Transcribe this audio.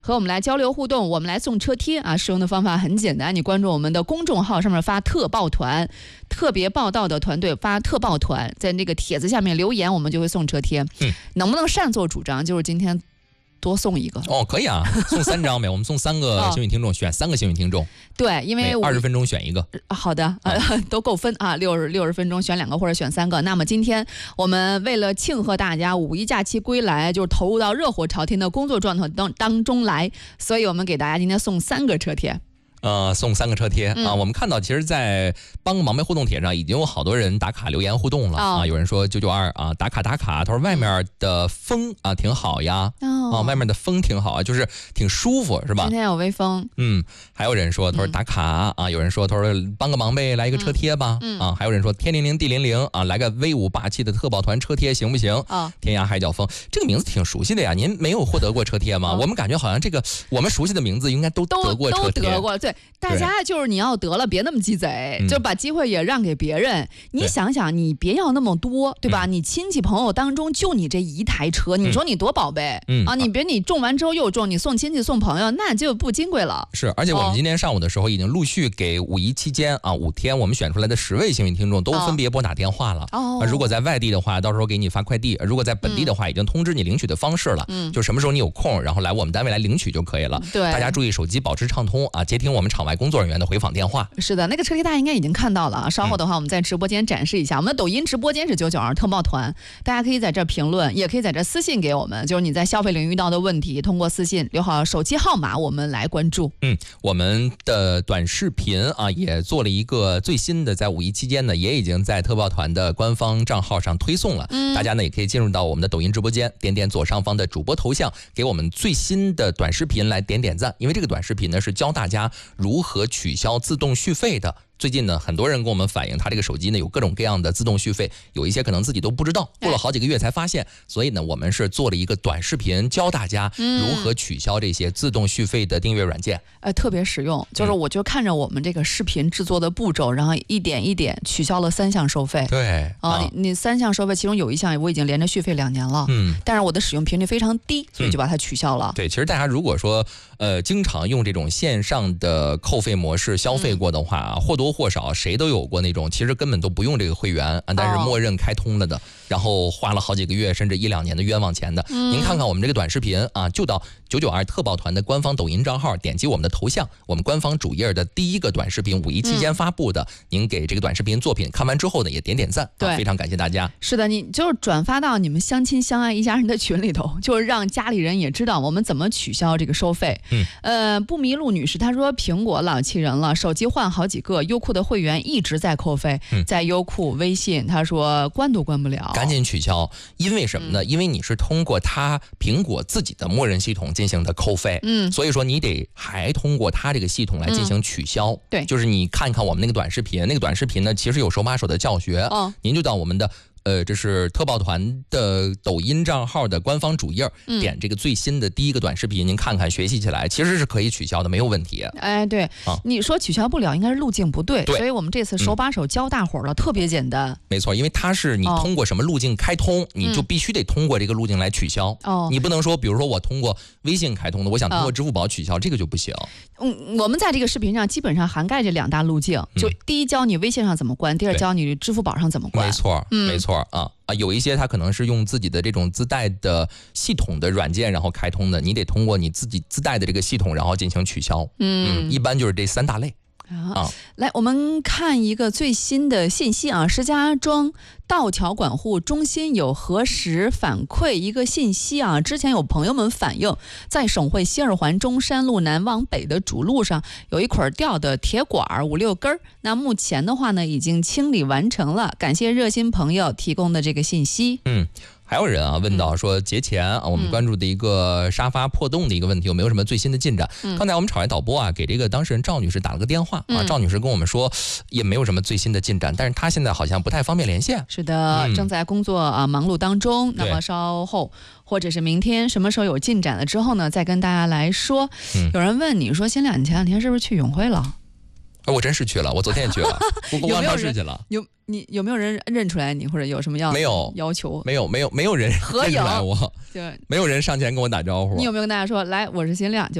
和我们来交流互动，我们来送车贴啊！使用的方法很简单，你关注我们的公众号，上面发特报团，特别报道的团队发特报团，在那个帖子下面留言，我们就会送车贴。能不能擅作主张？就是今天多送一个哦，可以啊，送3张呗，我们送3个幸运听众，选3个幸运听众。 对，因为 20分钟选一个。 好的，都够分啊，60分钟选2个或者选3个。那么今天我们为了庆贺大家5一假期归来，就是投入到热火朝天的工作状态当中来，所以我们给大家今天送3个车贴。 送3个车贴啊！我们看到，其实，在帮个忙呗互动帖上已经有好多人打卡留言互动了啊！有人说992啊，打卡，他说外面的风啊挺好呀，外面的风挺好啊，就是挺舒服是吧？ 今天有微风。 还有人说他说打卡啊，有人说他说帮个忙呗，来一个车贴吧啊，还有人说天灵灵地灵灵啊，来个威武霸气的特宝团车贴行不行？天涯海角风这个名字挺熟悉的呀，您没有获得过车贴吗？我们感觉好像这个我们熟悉的名字应该都得过车贴， 都得过。对，大家就是你要得了，别那么鸡贼，就把机会也让给别人。你想想，你别要那么多，对吧？你亲戚朋友当中就你这一台车，你说你多宝贝啊！你别你中完之后又中，你送亲戚送朋友，那就不金贵了。 是，而且我们今天上午的时候已经陆续给5一期间啊5天我们选出来的10位幸运听众都分别拨打电话了。如果在外地的话，到时候给你发快递；如果在本地的话，已经通知你领取的方式了。就什么时候你有空，然后来我们单位来领取就可以了。 对， 大家注意手机保持畅通啊，接听我们场外工作人员的回访电话。 是的，那个车贴大家应该已经看到了啊。稍后的话，我们在直播间展示一下。我们的抖音直播间是992特报团，大家可以在这评论，也可以在这私信给我们。就是你在消费领域遇到的问题，通过私信留好手机号码，我们来关注。 我们的短视频啊，也做了一个最新的，在5一期间呢，也已经在特报团的官方账号上推送了。大家呢也可以进入到我们的抖音直播间，点点左上方的主播头像，给我们最新的短视频来点赞。因为这个短视频呢是教大家如何取消自动续费的。最近呢，很多人跟我们反映，他这个手机呢有各种各样的自动续费，有一些可能自己都不知道，过了好几个月才发现。所以呢，我们是做了一个短视频，教大家如何取消这些自动续费的订阅软件。 特别实用，就是我就看着我们这个视频制作的步骤，然后一点一点取消了3项收费。 对你3项收费，其中有1项我已经连着续费2年了，但是我的使用频率非常低，所以就把它取消了。 对，其实大家如果说经常用这种线上的扣费模式消费过的话，或多或少谁都有过那种其实根本都不用这个会员，但是默认开通了的，然后花了好几个月甚至1、2年的冤枉钱的。您看看我们这个短视频啊，就到992特报团的官方抖音账号，点击我们的头像，我们官方主页的第一个短视频5一期间发布的，您给这个短视频作品看完之后呢，也点赞。对，非常感谢大家。 是的，你就是转发到你们相亲相爱一家人的群里头，就是让家里人也知道我们怎么取消这个收费。不迷路女士她说，苹果老气人了，手机换好几个，优酷的会员一直在扣费，在优酷、微信，她说关都关不了， 赶紧取消。因为什么呢？因为你是通过它苹果自己的默认系统进行的扣费，所以说你得还通过它这个系统来进行取消。对，就是你看看我们那个短视频，那个短视频呢其实有手把手的教学，您就到我们的这是特报团的抖音账号的官方主页，点这个最新的第一个短视频，您看看学习起来，其实是可以取消的，没有问题。 对，你说取消不了，应该是路径不对，所以我们这次手把手教大伙儿了，特别简单。 没错，因为它是你通过什么路径开通，你就必须得通过这个路径来取消。你不能说，比如说我通过微信开通的，我想通过支付宝取消，这个就不行。 我们在这个视频上基本上涵盖这2大路径，就第一教你微信上怎么关，第二教你支付宝上怎么关。 没错，没错。有一些它可能是用自己的这种自带的系统的软件然后开通的，你得通过你自己自带的这个系统然后进行取消。一般就是这3大类。 来，我们看一个最新的信息啊，石家庄道桥管护中心有核实反馈一个信息啊，之前有朋友们反映，在省会西二环中山路南往北的主路上有一捆吊的铁管5、6根，那目前的话呢已经清理完成了，感谢热心朋友提供的这个信息。 还有人问到说节前我们关注的一个沙发破洞的一个问题有没有什么最新的进展？刚才我们场外导播给这个当事人赵女士打了个电话赵女士跟我们说也没有什么最新的进展，但是她现在好像不太方便连线。 是的，正在工作忙碌当中，那么稍后或者是明天什么时候有进展了之后呢，再跟大家来说。有人问你说，新亮，你前2天是不是去永辉了？ 我真是去了，我昨天也去了，我逛超市去了。 有没有人认出来你，或者有什么要求？ 没有人认出来我。 就没有人上前跟我打招呼。 你有没有跟大家说，来，我是新亮？就